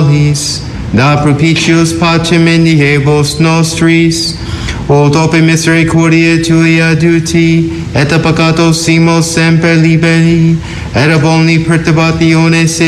nobis, da propitios pacem indigebus nostris, o dope misericordia tua duti, et a peccatos simos semper liberi, et ab omni perturbationes